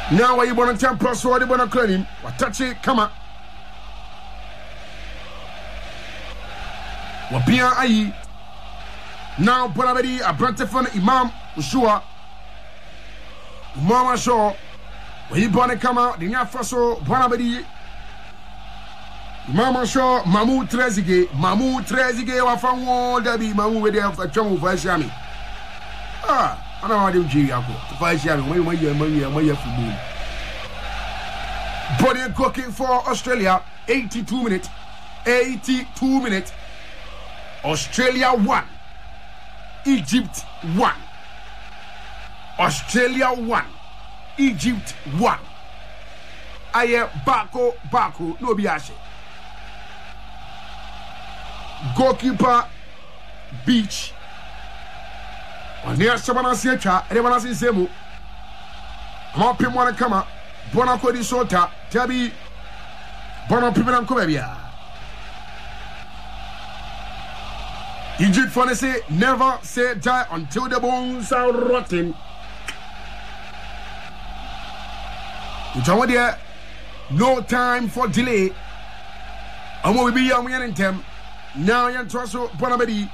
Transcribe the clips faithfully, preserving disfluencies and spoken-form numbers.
Now why you want to temper so they want to clean him? What touch it? Come on. What be ayi? Now Bonabedi a Brentford Imam Ushua. Mama Shaw. When you born come out, the Nya Faso Bonabedi. Mama Shaw, Mamu Trezige, Mamu Trezige, wa from wall Debbie, Mamu with the Chong for Shami. Ah. I don't know how to do it. Five years, when when you when you when you football. Body cooking for Australia. eighty-two minutes. eighty-two minutes. Australia one. Egypt one. Australia one. Egypt one. Aye Bako Bako no biashe. Goalkeeper Beach. Near Sabana Secha, everyone else in Semu. More people want to come up. Bonaco di Sota, Tabi Bono people and Comebia. Egypt for say never say die until the bones are rotten. You there, no time for delay. And we be young in them. Now you're Trosso Bonabedi.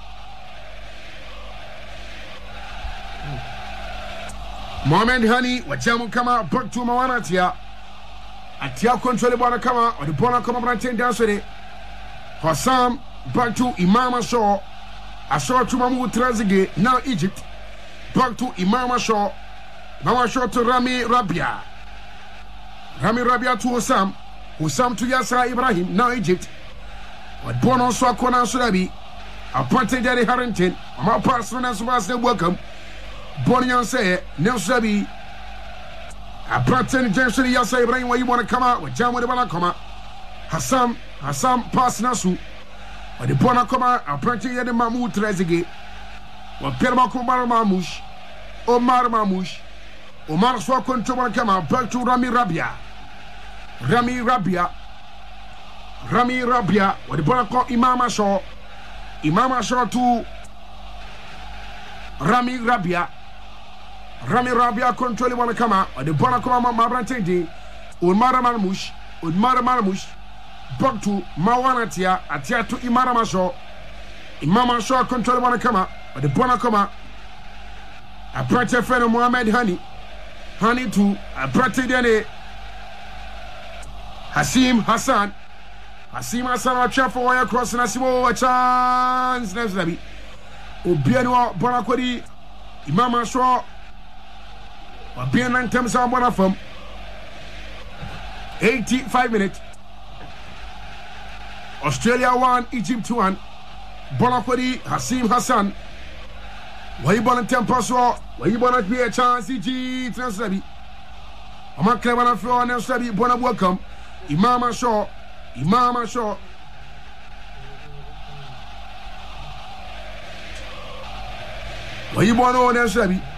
Mohamed Hani, what Jamu come out, back to Mawana Tia. Atia control the Bona come out, or the Bona come up and take down today. Hassam, back to Imam Shaw. I saw to Mamu Trezige, now Egypt. Back to Imam Shaw. Mama Shaw to Rami Rabia. Rami Rabia to Hassam. Hassam to Yasser Ibrahim, now Egypt. What Bono Swakona Surabi. Appointed Daddy Harrington. My personal as well as they welcome. Bonian say, Nelsabi, a Pratten James Yasa Ibrahim, where you want to come out with Jam with the Banakoma, Hassam, Hassam Pass Nasu, or the Bonakoma, a Pratten Yadi Mamu Trezigi, or Permakumar Mamush, Omar Mamush, Omar Swakon Tomakama, back to Rami Rabia, Rami Rabia, Rami Rabia, or the Bonako Imama Shaw, Imama Shaw to Rami Rabia. Rami Rabia control one come out, or the Bonacoma Mabrantendi, Umara Marmush, Umara Marmush, back to Mawanatia, Atia to Imara Shaw, Imama Shaw control one come out, or the Bonacoma, a Prate friend of Mohamed Hani, Hani to a Prate Dene, Hasim Hassan, Hasim Hassan, a chap for wire cross and Asimo, a chance, Nesnabi, Obiano Bonacodi, Imama Shaw. Bien in terms of one from eighty-five minutes. Australia one, Egypt one. Bonakodi, Hasim Hassan. Why you born in Temposo? Why you born to be a chance? Egypt, Nansabi. I'm a clever and floor, Nansabi, Bona welcome. Imama Shaw, Imama Shaw. Why you born on Nansabi?